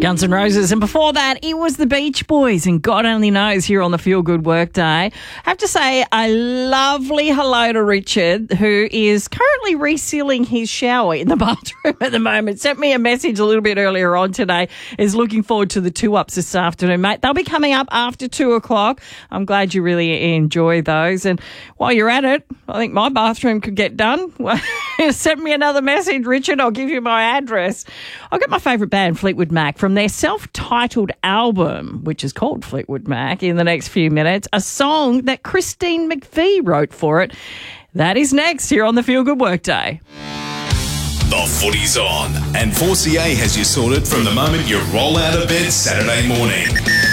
Guns N' Roses. And before that, it was the Beach Boys and God Only Knows here on the Feel Good Workday. I have to say a lovely hello to Richard, who is currently resealing his shower in the bathroom at the moment. Sent me a message a little bit earlier on today. Is looking forward to the 2-ups this afternoon, mate. They'll be coming up after 2 o'clock. I'm glad you really enjoy those. And while you're at it, I think my bathroom could get done. Send me another message, Richard. I'll give you my address. I've got my favourite band, Fleetwood Mac, from their self-titled album, which is called Fleetwood Mac, in the next few minutes, a song that Christine McVie wrote for it. That is next here on the Feel Good Workday. The footy's on, and 4CA has you sorted from the moment you roll out of bed Saturday morning.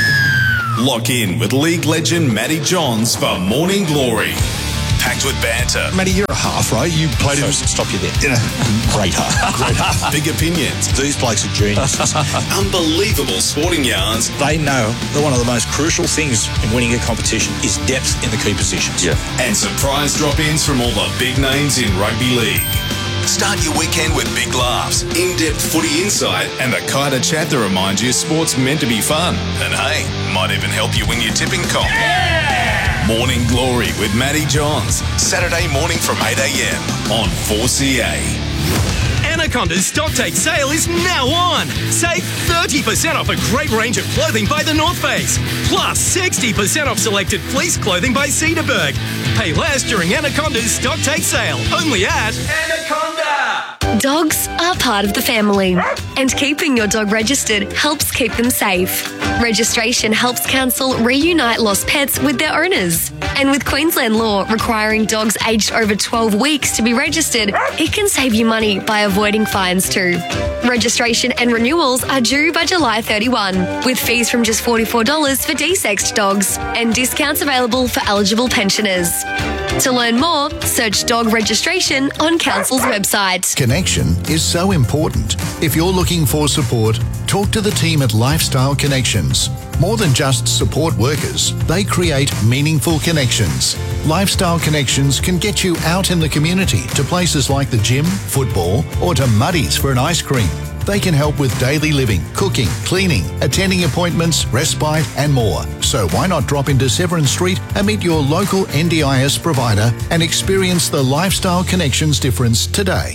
Lock in with league legend Matty Johns for Morning Glory. Packed with banter. Matty, you're a half, right? You played him. Stop you there. Great half. Great half. Big opinions. These blokes are geniuses. Unbelievable sporting yarns. They know that one of the most crucial things in winning a competition is depth in the key positions. Yeah. And surprise drop-ins from all the big names in rugby league. Start your weekend with big laughs, in-depth footy insight, and the kind of chat that reminds you sport's meant to be fun. And hey, might even help you win your tipping comp. Yeah! Morning Glory with Matty Johns, Saturday morning from 8 a.m. on 4CA. Anaconda's stock take sale is now on. Save 30% off a great range of clothing by The North Face. Plus 60% off selected fleece clothing by Cedarburg. Pay less during Anaconda's stock take sale. Only at Anaconda. Dogs are part of the family, and keeping your dog registered helps keep them safe. Registration helps council reunite lost pets with their owners. And with Queensland law requiring dogs aged over 12 weeks to be registered, it can save you money by avoiding fines too. Registration and renewals are due by July 31, with fees from just $44 for desexed dogs, and discounts available for eligible pensioners. To learn more, search dog registration on Council's website. Connection is so important. If you're looking for support, talk to the team at Lifestyle Connections. More than just support workers, they create meaningful connections. Lifestyle Connections can get you out in the community to places like the gym, football, or to Muddy's for an ice cream. They can help with daily living, cooking, cleaning, attending appointments, respite and more. So why not drop into Severn Street and meet your local NDIS provider and experience the Lifestyle Connections difference today.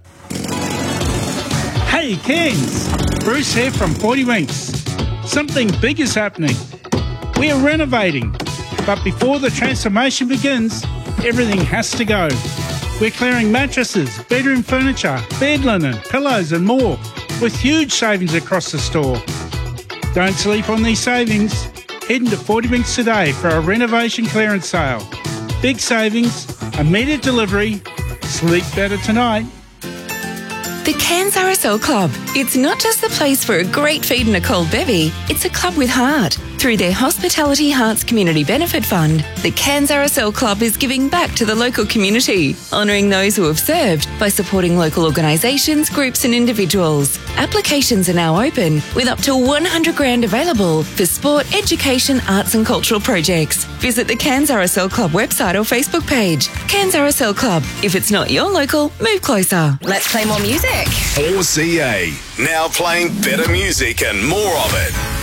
Hey kids, Bruce here from 40 Winks. Something big is happening. We are renovating, but before the transformation begins, everything has to go. We're clearing mattresses, bedroom furniture, bed linen, pillows and more, with huge savings across the store. Don't sleep on these savings. Head into 40 Winks today for a renovation clearance sale. Big savings, immediate delivery. Sleep better tonight. The Cairns RSL Club. It's not just the place for a great feed and a cold bevy, it's a club with heart. Through their Hospitality Hearts Community Benefit Fund, the Cairns RSL Club is giving back to the local community, honouring those who have served by supporting local organisations, groups and individuals. Applications are now open, with up to $100,000 available for sport, education, arts and cultural projects. Visit the Cairns RSL Club website or Facebook page. Cairns RSL Club. If it's not your local, move closer. Let's play more music. 4CA, now playing better music and more of it.